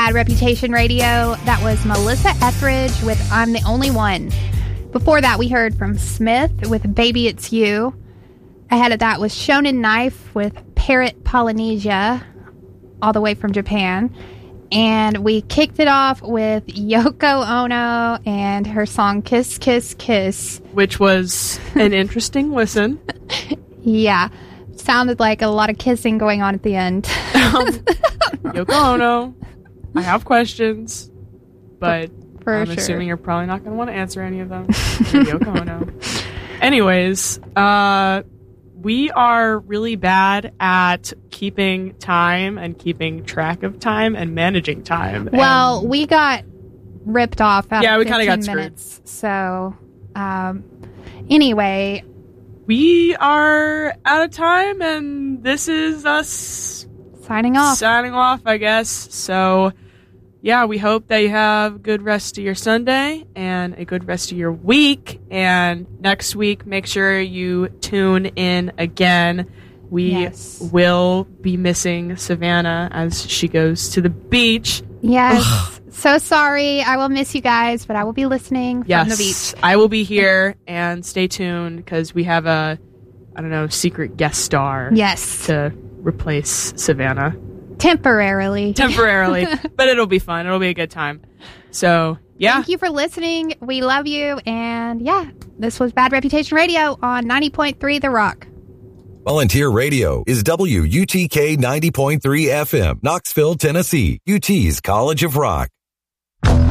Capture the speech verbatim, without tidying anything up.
Bad Reputation Radio. That was Melissa Etheridge with I'm the Only One. Before that, we heard from Smith with Baby It's You. Ahead of that was Shonen Knife with Parrot Polynesia, all the way from Japan. And we kicked it off with Yoko Ono and her song Kiss, Kiss, Kiss. Which was an interesting listen. Yeah. Sounded like a lot of kissing going on at the end. um, Yoko Ono, I have questions, but For I'm sure. assuming you're probably not going to want to answer any of them. Yoko Ono. Anyways, uh... we are really bad at keeping time and keeping track of time and managing time. Well, and we got ripped off after yeah, we kind of got screwed. minutes. So, um, anyway. We are out of time, and this is us signing off. Signing off, I guess. So, yeah, we hope that you have a good rest of your Sunday and a good rest of your week. And next week, make sure you tune in again. We yes. will be missing Savannah as she goes to the beach. Yes. So sorry. I will miss you guys, but I will be listening from yes, the beach. I will be here, and stay tuned because we have a, I don't know, secret guest star. Yes. To replace Savannah. Temporarily. Temporarily. But it'll be fun. It'll be a good time. So, yeah. Thank you for listening. We love you. And yeah, this was Bad Reputation Radio on ninety point three The Rock. Volunteer Radio is W U T K ninety point three F M, Knoxville, Tennessee, U T's College of Rock.